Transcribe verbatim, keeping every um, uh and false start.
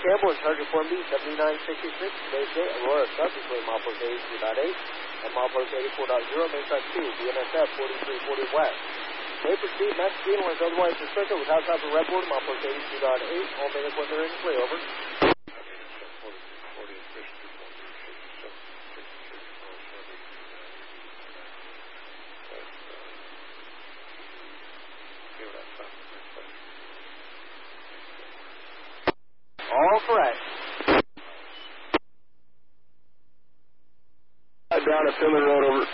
Campbell in charge of Form B seventy-nine sixty-six. Today's date, Aurora Sub between milepost eighty-two point eight and milepost eighty-four point zero, mainside two, B N S F forty-three forty west. May proceed, max speed unless otherwise restricted without top of red board, milepost eighty-two point eight. All main equipment are in play, over. All correct. Down at Finley Road, over.